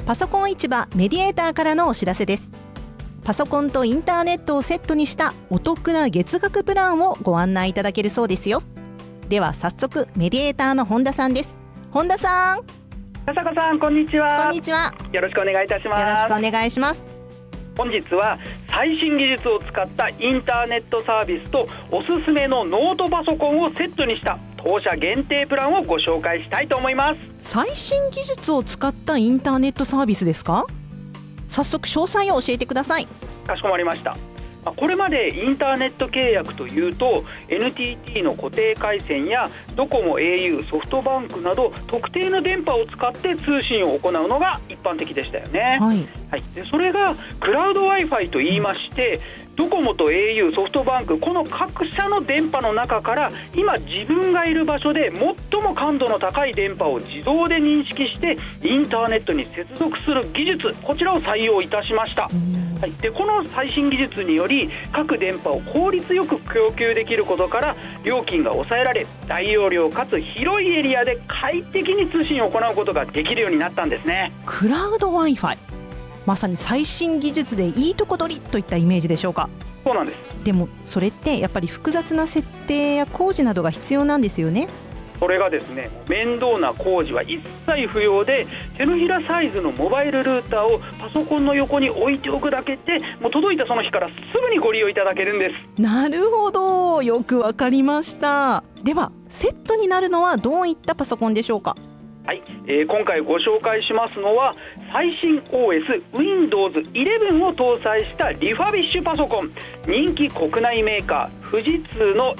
パソコン市場メディエーターからのお知らせです。パソコンとインターネットをセットにしたお得な月額プランをご案内いただけるそうですよ。では早速メディエーターの本田さんです。本田さん。 笹子さん、こんにちは。 こんにちは。 よろしくお願いいたします。 よろしくお願いします。 本日は最新技術を使ったインターネットサービスとおすすめのノートパソコンをセットにした当社限定プランをご紹介したいと思います。 最新技術を使ったインターネットサービスですか？早速詳細を教えてください。 かしこまりました。これまでインターネット契約というと NTT の固定回線やドコモ、au、ソフトバンクなど特定の電波を使って通信を行うのが一般的でしたよね。でそれがクラウド Wi-Fi といいまして、ドコモと au、ソフトバンクこの各社の電波の中から今自分がいる場所で最も感度の高い電波を自動で認識してインターネットに接続する技術、こちらを採用いたしました。でこの最新技術により各電波を効率よく供給できることから料金が抑えられ、大容量かつ広いエリアで快適に通信を行うことができるようになったんですね。 クラウド Wi-Fi、 まさに最新技術でいいとこ取りといったイメージでしょうか？ そうなんです。 でもそれってやっぱり複雑な設定や工事などが必要なんですよね。 それがですね、面倒な工事は一切不要で、手のひらサイズのモバイルルーターをパソコンの横に置いておくだけでもう届いたその日からすぐにご利用いただけるんです。 なるほど、よくわかりました。ではセットになるのはどういったパソコンでしょうか？ 今回ご紹介しますのは最新 OS Windows 11を搭載したリファビッシュパソコン、人気国内メーカー富士通の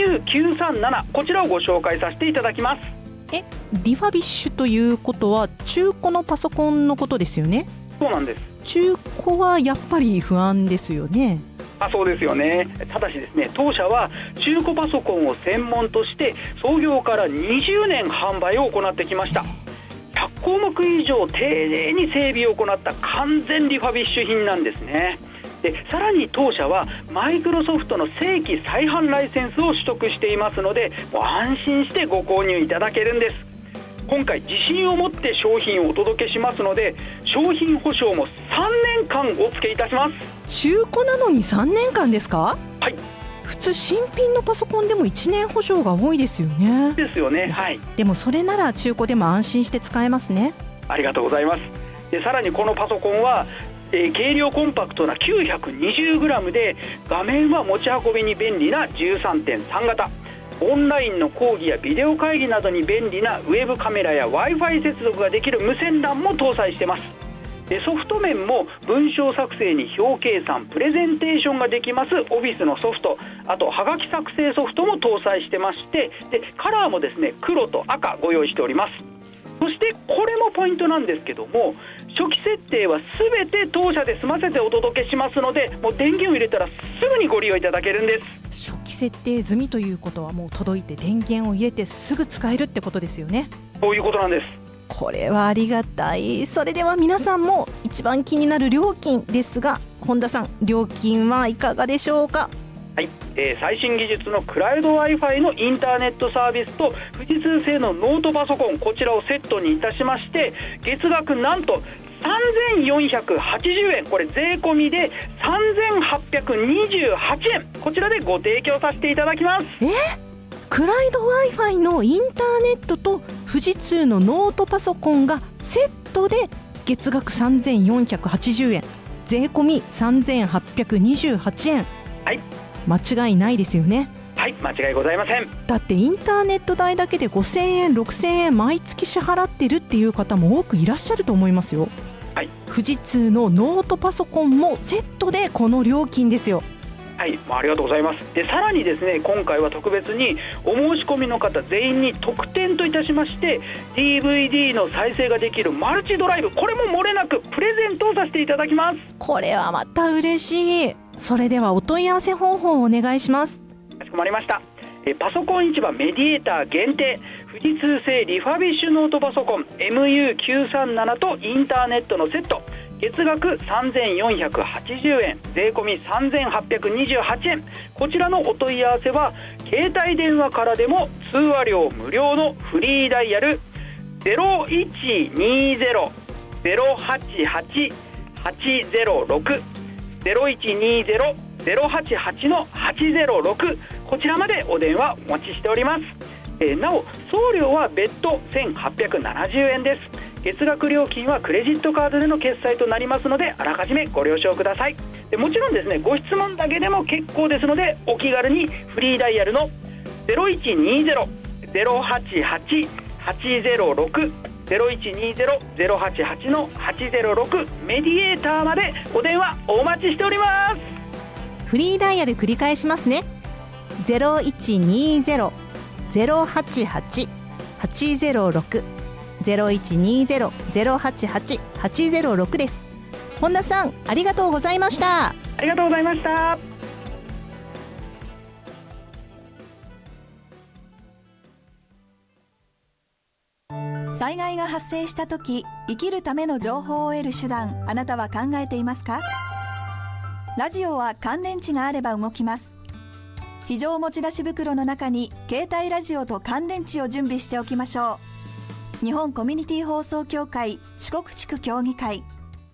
MU937、 こちらをご紹介させていただきます。 リファビッシュということは中古のパソコンのことですよね？ そうなんです。 中古はやっぱり不安ですよね。 そうですよね。ただしですね、当社は中古パソコンを専門として創業から20年販売を行ってきました。100項目以上丁寧に整備を行った完全リファビッシュ品なんですね。でさらに当社はマイクロソフトの正規再販ライセンスを取得していますので、もう安心してご購入いただけるんです。今回自信を持って商品をお届けしますので、商品保証も3年間お付けいたします。 中古なのに3年間ですか？ はい。 普通新品のパソコンでも1年保証が多いですよね。 ですよね。 でもそれなら中古でも安心して使えますね。 ありがとうございます。でさらにこのパソコンは軽量コンパクトな 920g で、画面は持ち運びに便利な 13.3 型、オンラインの講義やビデオ会議などに便利なウェブカメラや Wi-Fi 接続ができる無線 LAN も搭載しています。でソフト面も文章作成に表計算、プレゼンテーションができますオフィスのソフト、あとはがき作成ソフトも搭載してまして、でカラーもですね黒と赤ご用意しております。そしてこれもポイントなんですけども、初期設定は全て当社で済ませてお届けしますので、もう電源を入れたらすぐにご利用いただけるんです。 初期設定済みということはもう届いて電源を入れてすぐ使えるってことですよね？そういうことなんです。 これはありがたい。それでは皆さんも一番気になる料金ですが、本田さん、料金はいかがでしょうか？ 最新技術のクラウド Wi-Fi のインターネットサービスと富士通製のノートパソコン、こちらをセットにいたしまして、月額なんと3480円、これ税込みで3828円、こちらでご提供させていただきます。 クラウド Wi-Fi のインターネットと富士通のノートパソコンがセットで月額3480円、税込み3828円。間違いないですよね？ 間違いございません。 だってインターネット代だけで5000円6000円毎月支払ってるっていう方も多くいらっしゃると思いますよ。富士通のノートパソコンもセットでこの料金ですよ。 ありがとうございます。でさらにですね、今回は特別にお申し込みの方全員に特典といたしまして DVD の再生ができるマルチドライブ、これも漏れなくプレゼントをさせていただきます。 これはまた嬉しい。それではお問い合わせ方法をお願いします。 かしこまりました。パソコン市場メディエーター限定富士通製リファビッシュノートパソコン MU937 とインターネットのセット、月額3480円、税込み3828円。こちらのお問い合わせは携帯電話からでも通話料無料のフリーダイヤル 088-806 0120-088-806こちらまでお電話お待ちしております。なお送料は別途1870円です。月額料金はクレジットカードでの決済となりますのであらかじめご了承ください。もちろんですね、ご質問だけでも結構ですのでお気軽にフリーダイヤルの 0120-088-806 0120-088-806 メディエーターまでお電話お待ちしております。 フリーダイヤル繰り返しますね。 0120-088-806 0120-088-806 です。本田さん、ありがとうございました。 ありがとうございました。 災害が発生した時、生きるための情報を得る手段、あなたは考えていますか？ラジオは乾電池があれば動きます。非常持ち出し袋の中に携帯ラジオと乾電池を準備しておきましょう。日本コミュニティ放送協会四国地区協議会。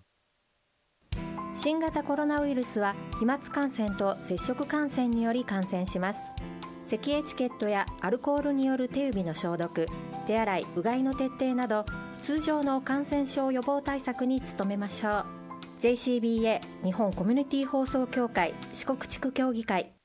新型コロナウイルスは飛沫感染と接触感染により感染します。咳エチケットやアルコールによる手指の消毒、手洗い、うがいの徹底など通常の感染症予防対策に努めましょう。 JCBA 日本コミュニティ放送協会四国地区協議会。